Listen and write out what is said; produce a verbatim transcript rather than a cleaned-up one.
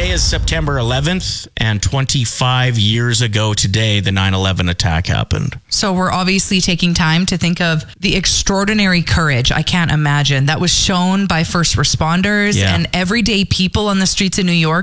Today is September eleventh, and twenty-five years ago today, the nine eleven attack happened. So we're obviously taking time to think of the extraordinary courage, I can't imagine, that was shown by first responders Yeah. and everyday people on the streets of New York